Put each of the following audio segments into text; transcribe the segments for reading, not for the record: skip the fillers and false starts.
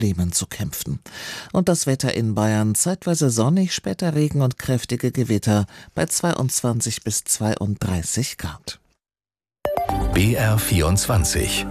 Problemen zu kämpfen. Und das Wetter in Bayern: zeitweise sonnig, später Regen und kräftige Gewitter bei 22 bis 32 Grad. BR24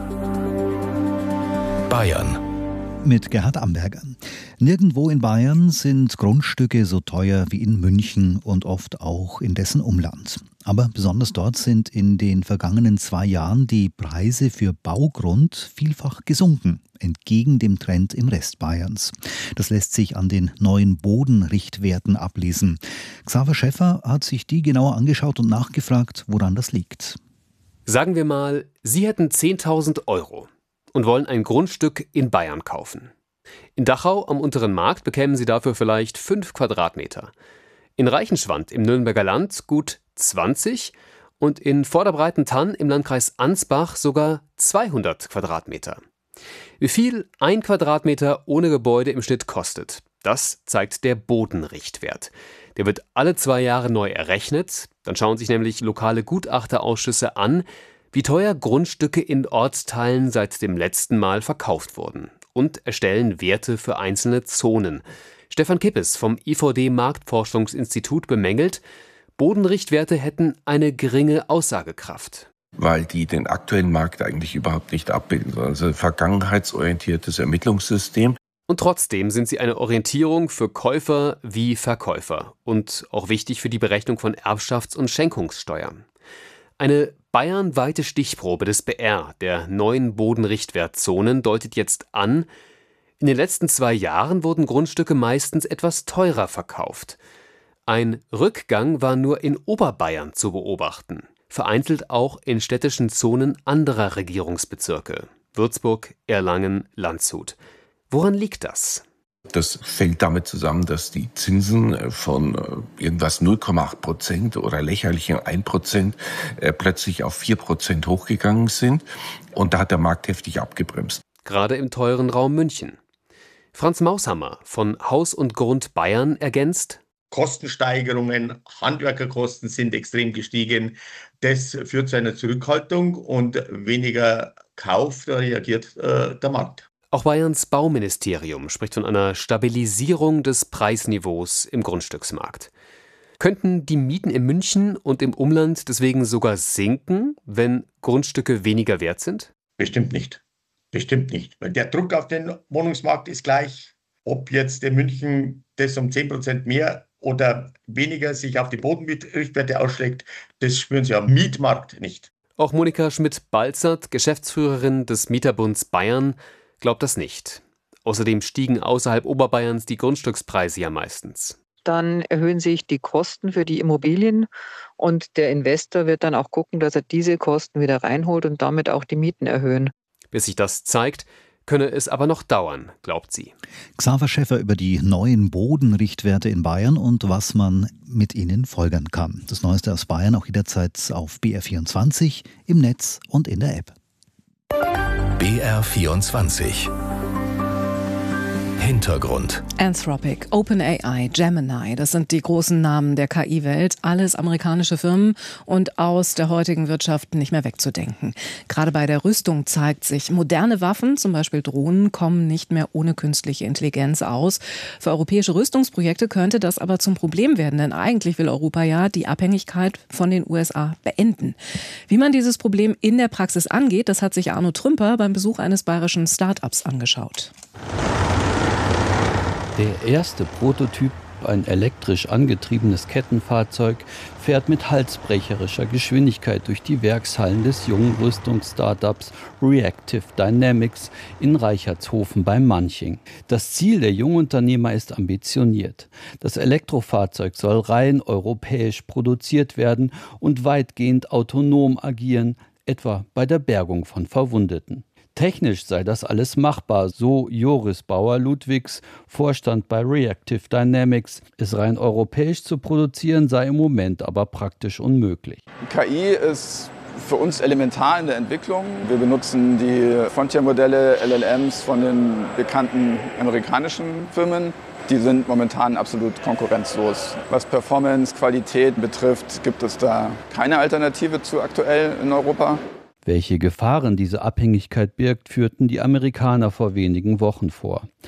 Bayern mit Gerhard Amberger. Nirgendwo in Bayern sind Grundstücke so teuer wie in München und oft auch in dessen Umland. Aber besonders dort sind in den vergangenen 2 Jahren die Preise für Baugrund vielfach gesunken, entgegen dem Trend im Rest Bayerns. Das lässt sich an den neuen Bodenrichtwerten ablesen. Xaver Schäffer hat sich die genauer angeschaut und nachgefragt, woran das liegt. Sagen wir mal, Sie hätten 10.000 € und wollen ein Grundstück in Bayern kaufen. In Dachau am Unteren Markt bekämen Sie dafür vielleicht 5 Quadratmeter. In Reichenschwand im Nürnberger Land gut 20 und in Vorderbreitentann im Landkreis Ansbach sogar 200 Quadratmeter. Wie viel ein Quadratmeter ohne Gebäude im Schnitt kostet, das zeigt der Bodenrichtwert. Der wird alle 2 Jahre neu errechnet. Dann schauen sich nämlich lokale Gutachterausschüsse an, wie teuer Grundstücke in Ortsteilen seit dem letzten Mal verkauft wurden, und erstellen Werte für einzelne Zonen. Stefan Kippes vom IVD Marktforschungsinstitut bemängelt, Bodenrichtwerte hätten eine geringe Aussagekraft. Weil die den aktuellen Markt eigentlich überhaupt nicht abbilden, sondern es ist ein vergangenheitsorientiertes Ermittlungssystem. Und trotzdem sind sie eine Orientierung für Käufer wie Verkäufer und auch wichtig für die Berechnung von Erbschafts- und Schenkungssteuern. Eine bayernweite Stichprobe des BR, der neuen Bodenrichtwertzonen, deutet jetzt an, in den letzten 2 Jahren wurden Grundstücke meistens etwas teurer verkauft. Ein Rückgang war nur in Oberbayern zu beobachten, vereinzelt auch in städtischen Zonen anderer Regierungsbezirke, Würzburg, Erlangen, Landshut. Woran liegt das? Das fängt damit zusammen, dass die Zinsen von irgendwas 0,8% oder lächerlichen 1% plötzlich auf 4% hochgegangen sind. Und da hat der Markt heftig abgebremst. Gerade im teuren Raum München. Franz Maushammer von Haus und Grund Bayern ergänzt: Kostensteigerungen, Handwerkerkosten sind extrem gestiegen. Das führt zu einer Zurückhaltung und weniger Kauf, da reagiert der Markt. Auch Bayerns Bauministerium spricht von einer Stabilisierung des Preisniveaus im Grundstücksmarkt. Könnten die Mieten in München und im Umland deswegen sogar sinken, wenn Grundstücke weniger wert sind? Bestimmt nicht. Bestimmt nicht. Weil der Druck auf den Wohnungsmarkt ist gleich. Ob jetzt in München das um 10% mehr oder weniger sich auf die Bodenrichtwerte ausschlägt, das spüren Sie am Mietmarkt nicht. Auch Monika Schmidt-Balzert, Geschäftsführerin des Mieterbunds Bayern, glaubt das nicht. Außerdem stiegen außerhalb Oberbayerns die Grundstückspreise ja meistens. Dann erhöhen sich die Kosten für die Immobilien und der Investor wird dann auch gucken, dass er diese Kosten wieder reinholt und damit auch die Mieten erhöhen. Bis sich das zeigt, könne es aber noch dauern, glaubt sie. Xaver Schäffer über die neuen Bodenrichtwerte in Bayern und was man mit ihnen folgern kann. Das Neueste aus Bayern auch jederzeit auf BR24, im Netz und in der App. BR24 Hintergrund. Anthropic, OpenAI, Gemini, das sind die großen Namen der KI-Welt. Alles amerikanische Firmen und aus der heutigen Wirtschaft nicht mehr wegzudenken. Gerade bei der Rüstung zeigt sich, moderne Waffen, zum Beispiel Drohnen, kommen nicht mehr ohne künstliche Intelligenz aus. Für europäische Rüstungsprojekte könnte das aber zum Problem werden, denn eigentlich will Europa ja die Abhängigkeit von den USA beenden. Wie man dieses Problem in der Praxis angeht, das hat sich Arno Trümper beim Besuch eines bayerischen Start-ups angeschaut. Der erste Prototyp, ein elektrisch angetriebenes Kettenfahrzeug, fährt mit halsbrecherischer Geschwindigkeit durch die Werkshallen des jungen Rüstungsstartups Reactive Dynamics in Reichertshofen bei Manching. Das Ziel der Jungunternehmer ist ambitioniert. Das Elektrofahrzeug soll rein europäisch produziert werden und weitgehend autonom agieren, etwa bei der Bergung von Verwundeten. Technisch sei das alles machbar, so Joris Bauer-Ludwigs, Vorstand bei Reactive Dynamics. Es rein europäisch zu produzieren sei im Moment aber praktisch unmöglich. KI ist für uns elementar in der Entwicklung. Wir benutzen die Frontier-Modelle, LLMs von den bekannten amerikanischen Firmen. Die sind momentan absolut konkurrenzlos. Was Performance, Qualität betrifft, gibt es da keine Alternative zu aktuell in Europa. Welche Gefahren diese Abhängigkeit birgt, führten die Amerikaner vor wenigen Wochen vor.